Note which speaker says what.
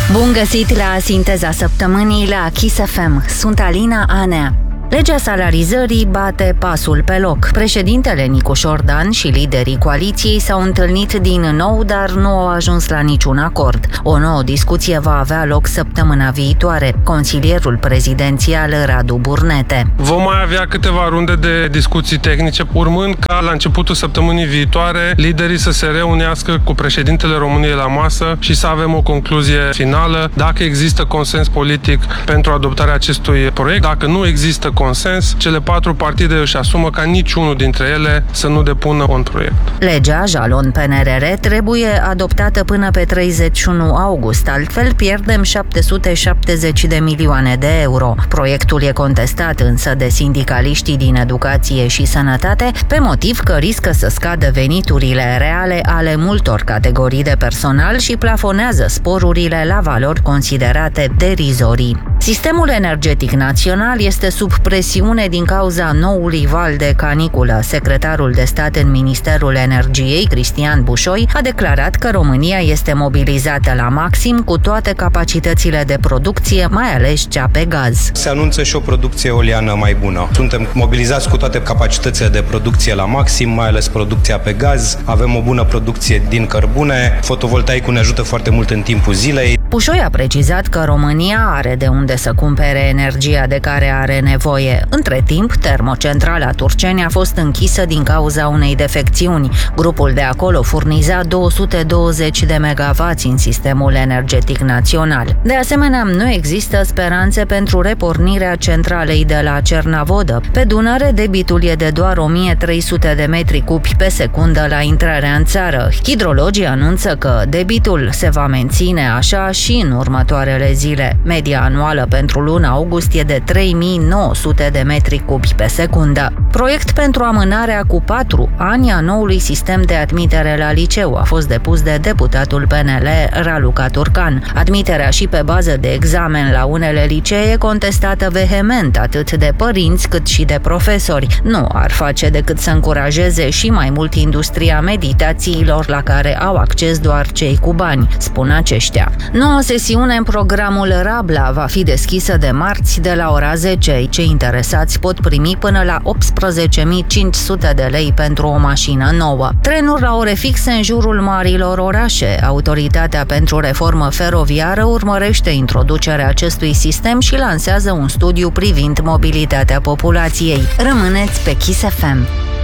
Speaker 1: Bun găsit la Sinteza Săptămânii la Kiss FM. Sunt Alina Anea. Legea salarizării bate pasul pe loc. Președintele Nicu Șordan și liderii coaliției s-au întâlnit din nou, dar nu au ajuns la niciun acord. O nouă discuție va avea loc săptămâna viitoare. Consilierul prezidențial Radu Burnete.
Speaker 2: Vom mai avea câteva runde de discuții tehnice, urmând ca la începutul săptămânii viitoare liderii să se reunească cu președintele României la masă și să avem o concluzie finală, dacă există consens politic pentru adoptarea acestui proiect. Dacă nu există consens, cele 4 partide își asumă ca niciunul dintre ele să nu depună un proiect.
Speaker 1: Legea, jalon PNRR, trebuie adoptată până pe 31 august, altfel pierdem 770 de milioane de euro. Proiectul e contestat însă de sindicaliștii din educație și sănătate, pe motiv că riscă să scadă veniturile reale ale multor categorii de personal și plafonează sporurile la valori considerate derizorii. Sistemul energetic național este sub presiune din cauza noului val de caniculă. Secretarul de stat în Ministerul Energiei, Cristian Bușoi, a declarat că România este mobilizată la maxim cu toate capacitățile de producție, mai ales cea pe gaz.
Speaker 3: Se anunță și o producție eoliană mai bună. Suntem mobilizați cu toate capacitățile de producție la maxim, mai ales producția pe gaz. Avem o bună producție din cărbune. Fotovoltaicul ne ajută foarte mult în timpul zilei.
Speaker 1: Bușoi a precizat că România are de unde să cumpere energia de care are nevoie. Între timp, termocentrala Turceni a fost închisă din cauza unei defecțiuni. Grupul de acolo furniza 220 de megavați în sistemul energetic național. De asemenea, nu există speranțe pentru repornirea centralei de la Cernavodă. Pe Dunăre, debitul e de doar 1300 de metri cubi pe secundă la intrarea în țară. Hidrologii anunță că debitul se va menține așa și în următoarele zile. Media anuală pentru luna august e de 3900 de metri cubi pe secundă. Proiect pentru amânarea cu 4 ani a noului sistem de admitere la liceu a fost depus de deputatul PNL Raluca Turcan. Admiterea și pe bază de examen la unele licee contestată vehement atât de părinți cât și de profesori. Nu ar face decât să încurajeze și mai mult industria meditațiilor la care au acces doar cei cu bani, spun aceștia. Noua sesiune în programul Rabla va fi deschisă de marți de la ora 10. Cei interesați pot primi până la 18.500 de lei pentru o mașină nouă. Trenuri la ore fixe în jurul marilor orașe. Autoritatea pentru reformă feroviară urmărește introducerea acestui sistem și lansează un studiu privind mobilitatea populației. Rămâneți pe Kiss FM.